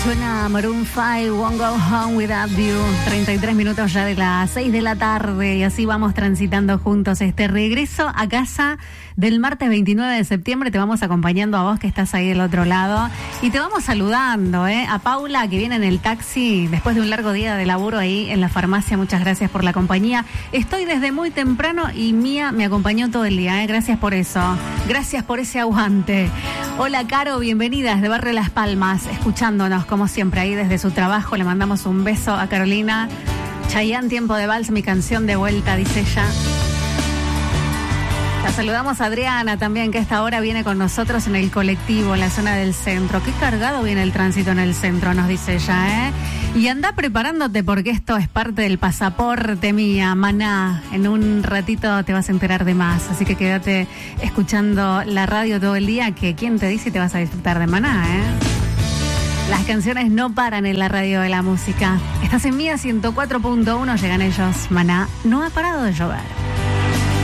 Suena Maroon 5, Won't Go Home Without You. 33 minutos ya de las 6 de la tarde y así vamos transitando juntos este regreso a casa del martes 29 de septiembre. Te vamos acompañando a vos que estás ahí del otro lado y te vamos saludando, a Paula que viene en el taxi después de un largo día de laburo ahí en la farmacia. Muchas gracias por la compañía. Estoy desde muy temprano y Mía me acompañó todo el día, Gracias por eso. Gracias por ese aguante. Hola Caro, bienvenida desde Barrio Las Palmas, escuchándonos como siempre ahí desde su trabajo. Le mandamos un beso a Carolina. Chayanne, Tiempo de Vals, mi canción de vuelta, dice ella. La saludamos a Adriana también, que a esta hora viene con nosotros en el colectivo, en la zona del centro. Qué cargado viene el tránsito en el centro, nos dice ella, Y anda preparándote porque esto es parte del pasaporte, Mía, maná. En un ratito te vas a enterar de más, así que quédate escuchando la radio todo el día, que quién te dice te vas a disfrutar de maná, Las canciones no paran en la radio de la música. Estás en Mía 104.1, llegan ellos. Maná no ha parado de llover.